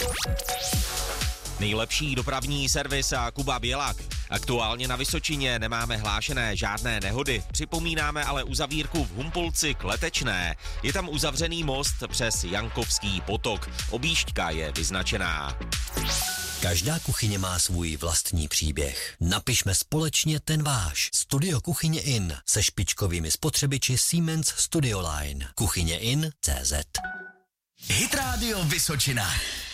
Nejlepší dopravní servis a Kuba Bělak. Aktuálně na Vysočině nemáme hlášené žádné nehody, připomínáme ale uzavírku v Humpolci k Letečné. Je tam uzavřený most přes Jankovský potok, objížďka je vyznačená. Každá kuchyně má svůj vlastní příběh. Napišme společně ten váš. Studio Kuchyně In se špičkovými spotřebiči Siemens Studioline. Kuchyně In.cz. Hit Radio Vysočina.